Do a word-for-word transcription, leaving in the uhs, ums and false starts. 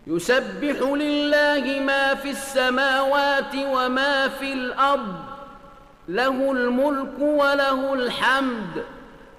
يسبح لله ما في السماوات وما في الأرض له الملك وله الحمد